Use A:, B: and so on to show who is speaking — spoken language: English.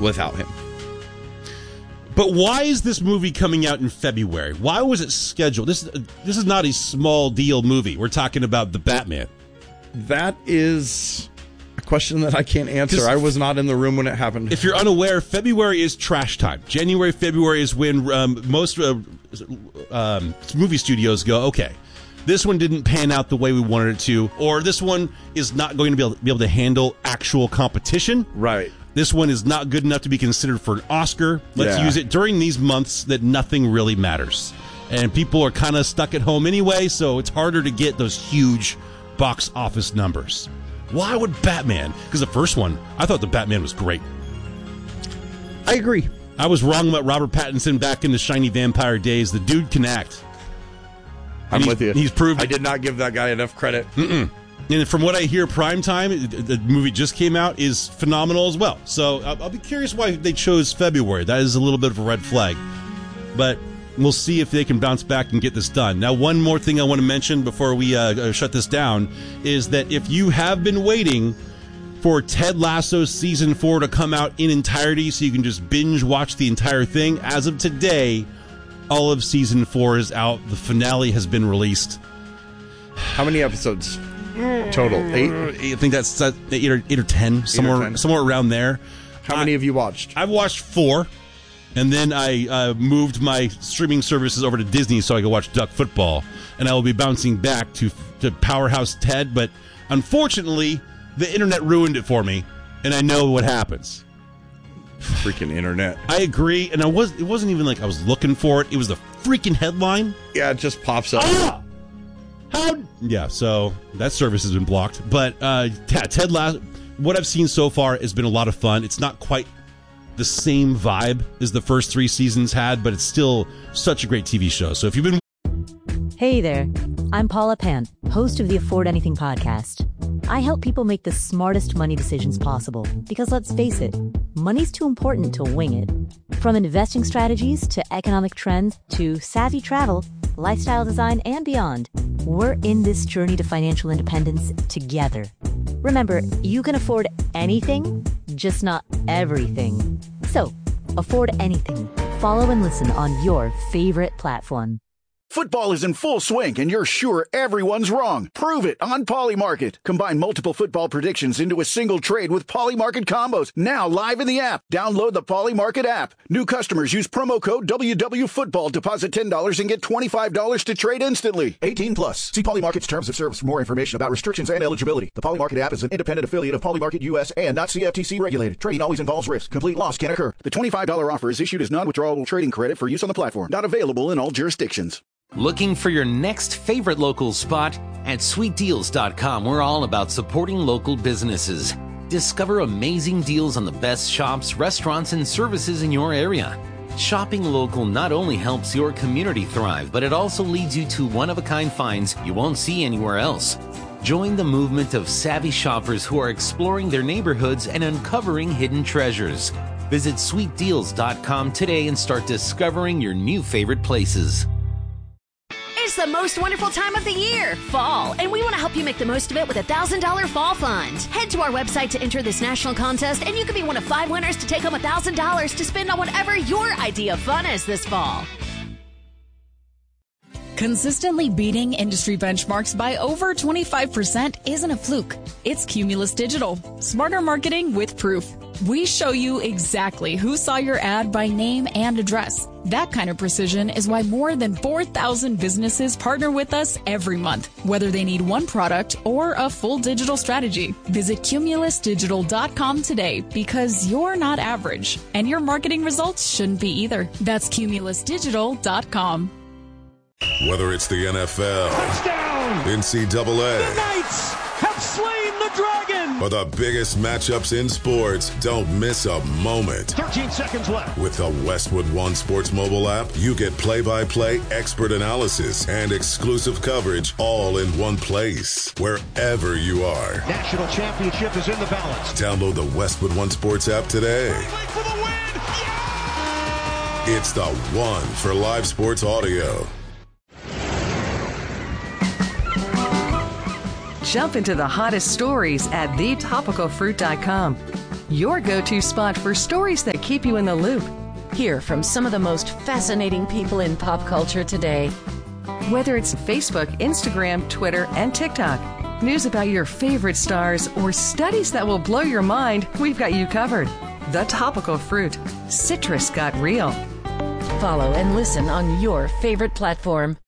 A: without him.
B: But why is this movie coming out in February? Why was it scheduled? This is not a small deal movie. We're talking about the Batman.
A: That is a question that I can't answer. I was not in the room when it happened.
B: If you're unaware, February is trash time. January, February is when most movie studios go, okay, this one didn't pan out the way we wanted it to, or this one is not going to be able to handle actual competition.
A: Right.
B: This one is not good enough to be considered for an Oscar. Let's use it during these months that nothing really matters. And people are kind of stuck at home anyway, so it's harder to get those huge box office numbers. Why would Batman? Because the first one, I thought the Batman was great.
A: I agree.
B: I was wrong about Robert Pattinson back in the Shiny Vampire days. The dude can act.
A: I'm with you.
B: He's proved
A: I did not give that guy enough credit.
B: And from what I hear, Primetime, the movie just came out, is phenomenal as well. So I'll be curious why they chose February. That is a little bit of a red flag. But we'll see if they can bounce back and get this done. Now, one more thing I want to mention before we shut this down is that if you have been waiting for Ted Lasso Season 4 to come out in entirety so you can just binge watch the entire thing, as of today, all of Season 4 is out. The finale has been released.
A: How many episodes? Total 8.
B: I think that's 8 or 10, somewhere around there.
A: How many have you watched?
B: I've watched 4, and then I moved my streaming services over to Disney so I could watch Duck Football, and I will be bouncing back to Powerhouse Ted. But unfortunately, the internet ruined it for me, and I know what happens.
A: Freaking internet.
B: I agree, and it wasn't even like I was looking for it. It was the freaking headline.
A: Yeah, it just pops up.
B: Yeah, so that service has been blocked. But Ted Lasso, what I've seen so far has been a lot of fun. It's not quite the same vibe as the first 3 seasons had, but it's still such a great TV show. So if you've been...
C: Hey there, I'm Paula Pant, host of the Afford Anything podcast. I help people make the smartest money decisions possible because, let's face it, money's too important to wing it. From investing strategies to economic trends to savvy travel, lifestyle design, and beyond, we're in this journey to financial independence together. Remember, you can afford anything, just not everything. So, afford anything. Follow and listen on your favorite platform.
D: Football is in full swing, and you're sure everyone's wrong. Prove it on Polymarket. Combine multiple football predictions into a single trade with Polymarket combos. Now live in the app. Download the Polymarket app. New customers use promo code WWFootball. Deposit $10 and get $25 to trade instantly. 18 plus. See Polymarket's terms of service for more information about restrictions and eligibility. The Polymarket app is an independent affiliate of Polymarket US and not CFTC regulated. Trading always involves risk. Complete loss can occur. The $25 offer is issued as non-withdrawable trading credit for use on the platform. Not available in all jurisdictions.
E: Looking for your next favorite local spot? At sweetdeals.com, we're all about supporting local businesses. Discover amazing deals on the best shops, restaurants, and services in your area. Shopping local not only helps your community thrive, but it also leads you to one-of-a-kind finds you won't see anywhere else. Join the movement of savvy shoppers who are exploring their neighborhoods and uncovering hidden treasures. Visit sweetdeals.com today and start discovering your new favorite places.
F: It's the most wonderful time of the year, fall, and we want to help you make the most of it with a $1,000 fall fund. Head to our website to enter this national contest, and you could be one of 5 winners to take home $1,000 to spend on whatever your idea of fun is this fall.
G: Consistently beating industry benchmarks by over 25% isn't a fluke. It's Cumulus Digital. Smarter marketing with proof. We show you exactly who saw your ad by name and address. That kind of precision is why more than 4,000 businesses partner with us every month, whether they need one product or a full digital strategy. Visit cumulusdigital.com today because you're not average, and your marketing results shouldn't be either. That's cumulusdigital.com.
H: Whether it's the NFL, touchdown, NCAA,
I: the Knights have slain the dragon,
H: or the biggest matchups in sports, don't miss a moment.
I: 13 seconds left.
H: With the Westwood One Sports mobile app, you get play-by-play expert analysis and exclusive coverage all in one place, wherever you are.
I: National championship is in the balance.
H: Download the Westwood One Sports app today.
I: For the win. Yeah!
H: It's the one for live sports audio.
J: Jump into the hottest stories at thetopicalfruit.com. your go-to spot for stories that keep you in the loop. Hear from some of the most fascinating people in pop culture today. Whether it's Facebook, Instagram, Twitter, and TikTok, news about your favorite stars, or studies that will blow your mind, we've got you covered. The Topical Fruit. Citrus got real. Follow and listen on your favorite platform.